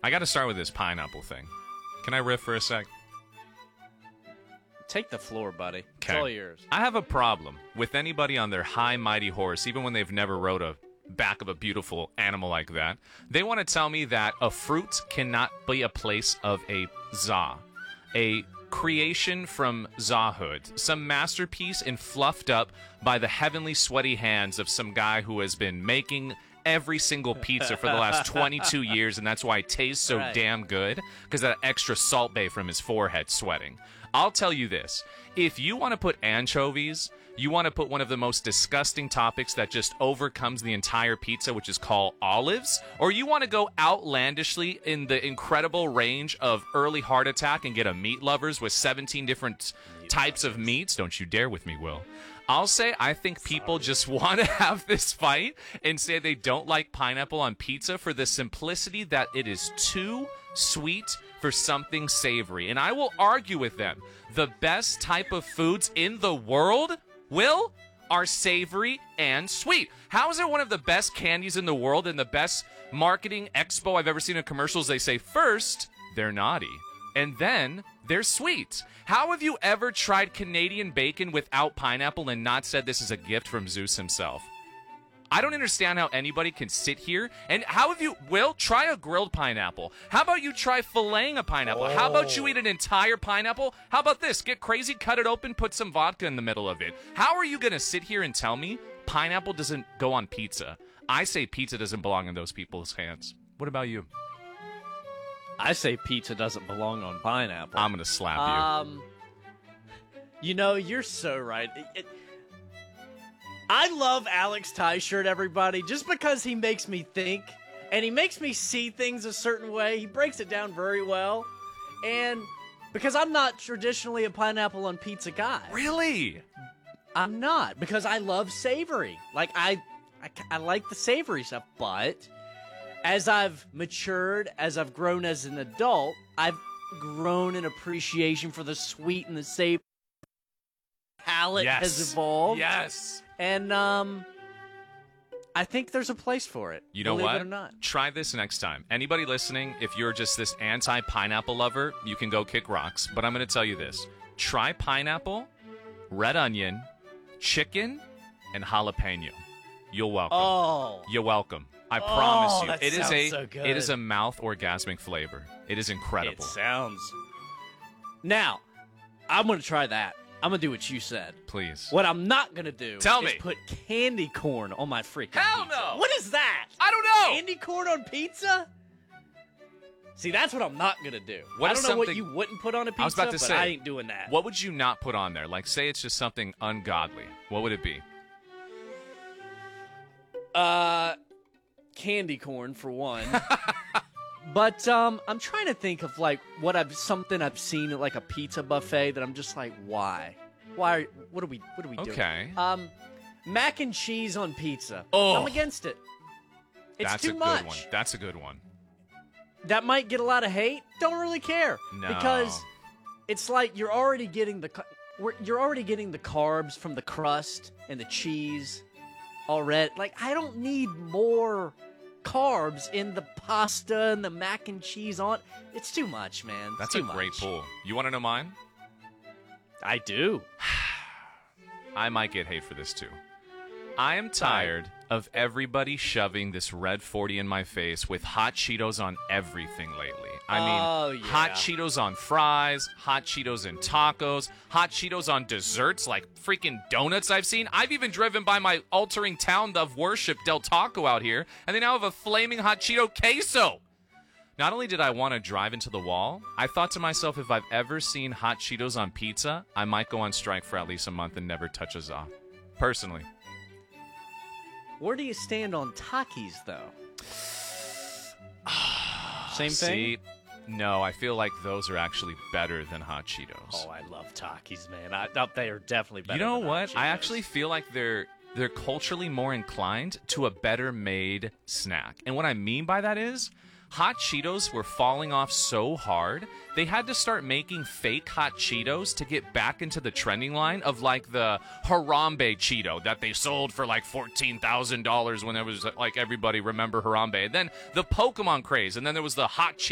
I got to start with this pineapple thing. Can I riff for a sec? Take the floor, buddy. It's Okay. all yours. I have a problem with anybody on their high, mighty horse, even when they've never rode a back of a beautiful animal like that. They want to tell me that a fruit cannot be a place of a za, a creation from Zahood, some masterpiece and fluffed up by the heavenly sweaty hands of some guy who has been making every single pizza for the last 22 years, and that's why it tastes so damn good, because that extra salt bay from his forehead sweating. I'll tell you this. If you want to put anchovies, you want to put one of the most disgusting topics that just overcomes the entire pizza, which is called olives, or you want to go outlandishly in the incredible range of early heart attack and get a meat lovers with 17 different types of meats, don't you dare with me, Will. I'll say I think people just want to have this fight and say they don't like pineapple on pizza for the simplicity that it is too sweet for something savory. And I will argue with them. The best type of foods in the world, Will, are savory and sweet. How is it one of the best candies in the world and the best marketing expo I've ever seen in commercials? They say first, they're naughty, and then they're sweet. How have you ever tried Canadian bacon without pineapple and not said this is a gift from Zeus himself? I don't understand how anybody can sit here and how have you, Will, try a grilled pineapple. How about you try filleting a pineapple? How about you eat an entire pineapple? How about this? Get crazy, cut it open, put some vodka in the middle of it. How are you going to sit here and tell me pineapple doesn't go on pizza? I say pizza doesn't belong in those people's hands. What about you? I say pizza doesn't belong on pineapple. I'm going to slap you. You know, you're so right. I love Alex Tyshirt, everybody, just because he makes me think, and he makes me see things a certain way. He breaks it down very well, and because I'm not traditionally a pineapple on pizza guy. Really? I'm not, because I love savory. Like, I like the savory stuff, but as I've matured, as I've grown as an adult, I've grown an appreciation for the sweet and the savory. Palate has evolved. Yes. And I think there's a place for it. You know believe what? it or not. Try this next time. Anybody listening, if you're just this anti-pineapple lover, you can go kick rocks. But I'm going to tell you this. Try pineapple, red onion, chicken, and jalapeno. You're welcome. Oh. You're welcome. I promise you. That It is sounds so good. It is a mouth orgasmic flavor. It is incredible. It sounds. Now, I'm going to try that. I'm going to do what you said. Please. What I'm not going to do Tell is me. put candy corn on my freaking Hell pizza. no! What is that? I don't know. Candy corn on pizza? See, that's what I'm not going to do. What I is don't know what something- you wouldn't put on a pizza, I was about to but say, I ain't doing that. What would you not put on there? Like, say it's just something ungodly. What would it be? Candy corn, for one. But I'm trying to think of like something I've seen at like a pizza buffet that I'm just like, why? What are we doing? Okay. Mac and cheese on pizza. Oh. I'm against it. It's That's too a good much. one. That's a good one. That might get a lot of hate. Don't really care. No. Because it's like you're already getting the carbs from the crust and the cheese already. Like, I don't need more carbs in the pasta and the mac and cheese on. It's too much, man. It's That's too a great much. pull. You want to know mine? I do. I might get hate for this too. I am tired of everybody shoving this red 40 in my face with hot Cheetos on everything lately. I mean, hot Cheetos on fries, hot Cheetos in tacos, hot Cheetos on desserts like freaking donuts I've seen. I've even driven by my altering town of worship, Del Taco, out here, and they now have a flaming hot Cheeto queso. Not only did I want to drive into the wall, I thought to myself, if I've ever seen hot Cheetos on pizza, I might go on strike for at least a month and never touch a za. Personally. Where do you stand on Takis, though? Same thing? See, no, I feel like those are actually better than hot Cheetos. Oh, I love Takis, man. They are definitely better. You know than what? Hot I Cheetos. actually feel like they're culturally more inclined to a better made snack. And what I mean by that is hot Cheetos were falling off so hard, they had to start making fake hot Cheetos to get back into the trending line of like the Harambe Cheeto that they sold for like $14,000 when it was like everybody remember Harambe. And then the Pokemon craze, and then there was the hot Cheetos